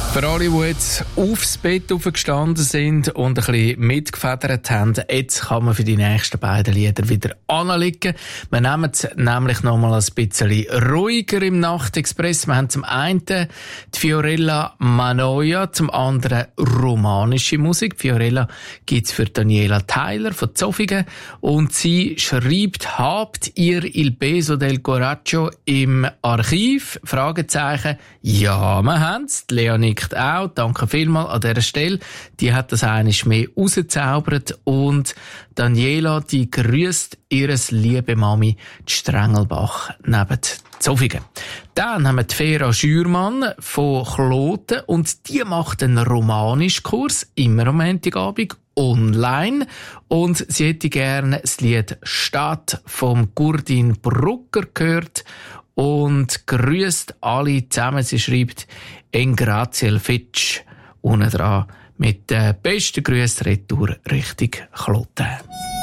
Für alle, die jetzt aufs Bett aufgestanden sind und ein bisschen mitgefedert haben, jetzt kann man für die nächsten beiden Lieder wieder anlegen. Wir nehmen es nämlich noch mal ein bisschen ruhiger im Nachtexpress. Wir haben zum einen die Fiorella Manoia, zum anderen romanische Musik. Die Fiorella gibt's für Daniela Tyler von Zofingen und sie schreibt: Habt ihr Il Peso del Coraggio im Archiv? Fragezeichen. Ja, wir haben's. Lea nickt auch. Danke vielmals an dieser Stelle. Die hat das einiges mehr rausgezaubert. Und Daniela, die grüßt ihres liebe Mami, die Strengelbach, neben Zofingen. Dann haben wir die Vera Schürmann von Kloten und die macht einen Romanischkurs, immer am Montagabend, online. Und sie hätte gerne das Lied «Stadt» vom Gurdin Brucker gehört und grüßt alle zusammen. Sie schreibt «Engraziel Fitsch» unten dran mit den besten Grüßen retour Richtung Kloten.